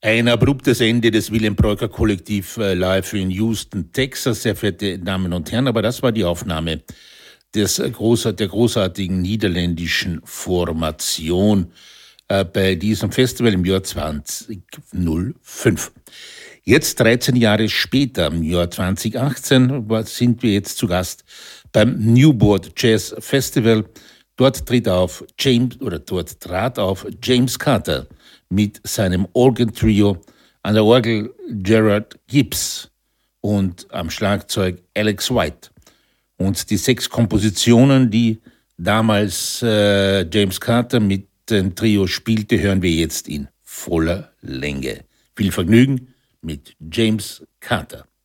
Ein abruptes Ende des Wilhelm Breuker Kollektiv live in Houston, Texas, sehr verehrte Damen und Herren. Aber das war die Aufnahme der großartigen niederländischen Formation bei diesem Festival im Jahr 2005. Jetzt, 13 Jahre später, im Jahr 2018, sind wir jetzt zu Gast beim Newport Jazz Festival. Dort trat auf James Carter mit seinem Organ-Trio, an der Orgel Gerard Gibbs und am Schlagzeug Alex White. Und die 6 Kompositionen, die damals James Carter mit dem Trio spielte, hören wir jetzt in voller Länge. Viel Vergnügen mit James Carter.